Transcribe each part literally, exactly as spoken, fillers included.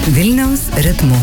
Vilniaus ritmu.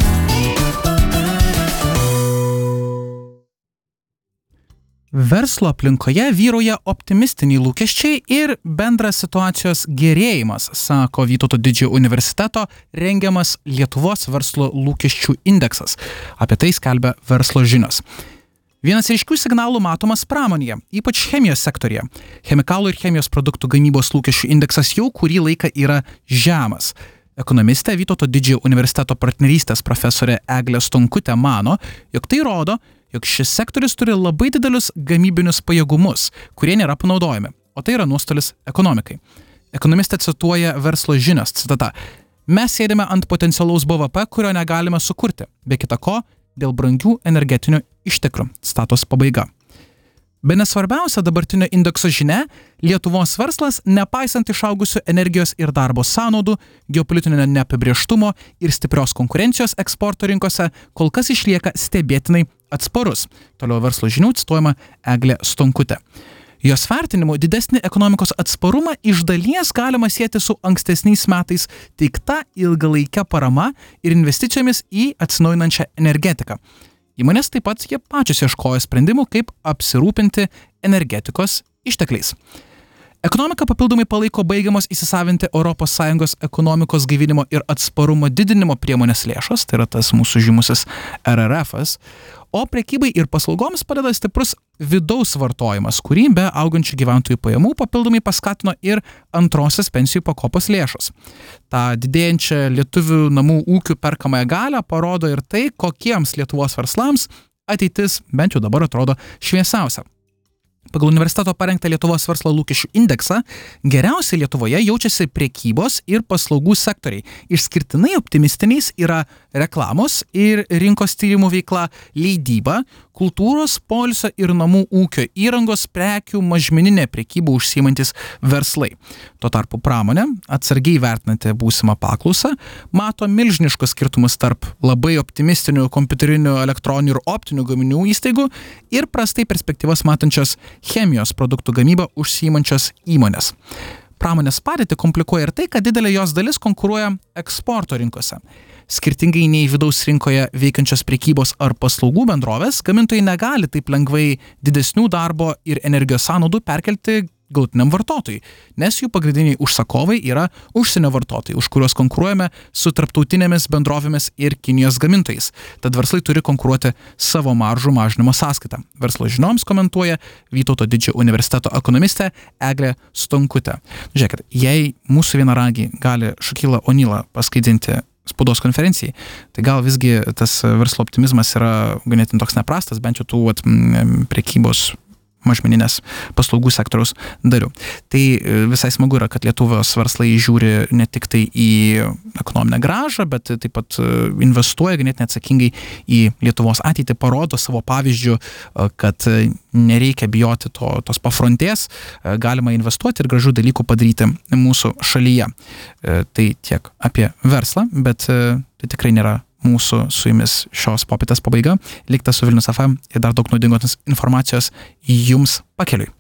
Verslo aplinkoje vyrauja optimistiniai lūkesčiai ir bendras situacijos gerėjimas, sako Vytauto Didžiojo universiteto rengiamas Lietuvos verslo lūkesčių indeksas. Apie tai skelbia Verslo žinios. Vienas ryškių signalų matomas pramonėje, ypač chemijos sektorija. Chemikalų ir chemijos produktų gamybos lūkesčių indeksas jau kurį laiką yra žemas. Ekonomistė Vytauto Didžiojo universiteto partnerystės profesorė Eglė Stonkutė mano, jog tai rodo, jog šis sektorius turi labai didelius gamybinius pajėgumus, kurie nėra panaudojami, o tai yra nuostolis ekonomikai. Ekonomistė cituoja Verslo žinios, citata: "Mes sėdime ant potencialaus B V P, kurio negalime sukurti, be kita ko, dėl brangių energetinių išteklių." Citatos pabaiga. Bene svarbiausia dabartinio indekso žinia – Lietuvos verslas, nepaisant išaugusių energijos ir darbo sąnaudų, geopolitinio neapibrėžtumo ir stiprios konkurencijos eksporto rinkose, kol kas išlieka stebėtinai atsparus. Toliau Verslo žinių cituojama Eglė Stonkutė. Jos vertinimu didesnį ekonomikos atsparumą iš dalies galima sieti su ankstesniais metais teikta ilgalaike parama ir investicijomis į atsinaujinančią energetiką. Įmonės taip pat jie pačios ieškojo sprendimų, kaip apsirūpinti energetikos ištekliais. Ekonomika papildomai palaiko baigiamos įsisavinti Europos Sąjungos ekonomikos gaivinimo ir atsparumo didinimo priemonės lėšos, tai yra tas mūsų žymusis R R F-as, o prekybai ir paslaugoms padeda stiprus vidaus vartojimas, kurį be augančių gyventojų pajamų papildomai paskatino ir antrosios pensijų pakopos lėšos. Ta didėjančia lietuvių namų ūkių perkamąją galią parodo ir tai, kokiems Lietuvos verslams ateitis bent jau dabar atrodo šviesiausia. Pagal universiteto parengtą Lietuvos verslo lūkesčių indeksą geriausiai Lietuvoje jaučiasi prekybos ir paslaugų sektoriai. Išskirtinai optimistiniais yra reklamos ir rinkos tyrimų veikla, leidyba, kultūros, poilsio ir namų ūkio įrangos, prekių, mažmeninė prekyba užsiimantis verslai. Tuo tarpu pramonė, atsargiai vertinanti būsimą paklausą, mato milžiniškus skirtumus tarp labai optimistinių kompiuterinių, elektroninių ir optinių gaminių įstaigų ir prastai perspektyvas matančios chemijos produktų gamybą užsiimančios įmonės. Pramonės padėtį komplikuoja ir tai, kad didelė jos dalis konkuruoja eksporto rinkose. Skirtingai nei vidaus rinkoje veikiančios prekybos ar paslaugų bendrovės, gamintojai negali taip lengvai didesnių darbo ir energijos sąnaudų perkelti galutiniam vartotojui, nes jų pagrindiniai užsakovai yra užsienio vartotojai, už kuriuos konkuruojame su tarptautinėmis bendrovėmis ir Kinijos gamintojais. Tad verslai turi konkuruoti savo maržų mažinimo sąskaitą. Verslo žinioms komentuoja Vytauto Didžiojo universiteto ekonomistė Eglė Stonkutė. Žiūrėkit, jei mūsų vienaragį gali Šakila O'Nealą paskaidinti spaudos konferencijai, tai gal visgi tas verslo optimizmas yra ganėtinai toks neprastas, bent jau tų at, prekybos mažmeninės paslaugų sektoriaus darių. Tai visai smagu yra, kad Lietuvos verslai žiūri ne tik tai į ekonominę grąžą, bet taip pat investuoja ganėtinai atsakingai į Lietuvos ateitį, parodo savo pavyzdžių, kad nereikia bijoti to, tos pafrontės, galima investuoti ir gražių dalykų padaryti mūsų šalyje. Tai tiek apie verslą, bet tai tikrai nėra mūsų su jumis šios popietės pabaiga. Likite su Vilnius F M ir dar daug naudingos informacijos jums pakeliui.